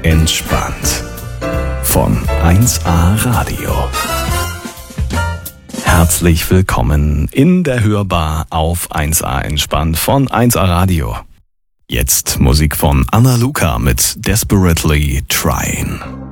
Entspannt von 1A Radio. Herzlich willkommen in der Hörbar auf 1A Entspannt von 1A Radio. Jetzt Musik von Anna Luca mit Desperately Trying.